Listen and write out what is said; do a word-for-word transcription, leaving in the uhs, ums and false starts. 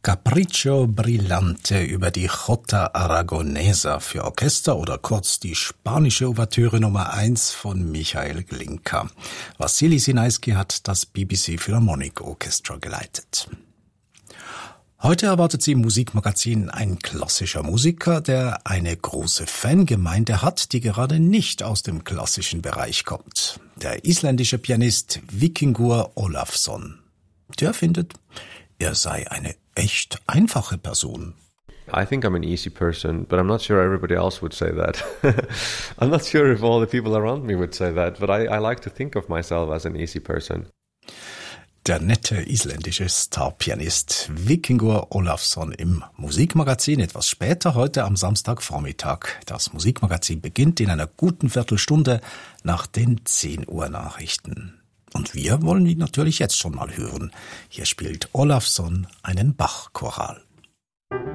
Capriccio Brillante über die Jota Aragonesa für Orchester oder kurz die spanische Ouvertüre Nummer eins von Michael Glinka. Wassily Sinaisky hat das B B C Philharmonic Orchestra geleitet. Heute erwartet Sie im Musikmagazin ein klassischer Musiker, der eine große Fangemeinde hat, die gerade nicht aus dem klassischen Bereich kommt. Der isländische Pianist Víkingur Ólafsson. Der findet, er sei eine echt einfache Person. I think I'm an easy person, but I'm not sure everybody else would say that. I'm not sure if all the people around me would say that, but I, I like to think of myself as an easy person. Der nette isländische Starpianist Víkingur Ólafsson im Musikmagazin etwas später heute am Samstagvormittag. Das Musikmagazin beginnt in einer guten Viertelstunde nach den zehn Uhr Nachrichten. Und wir wollen ihn natürlich jetzt schon mal hören. Hier spielt Ólafsson einen Bach-Choral.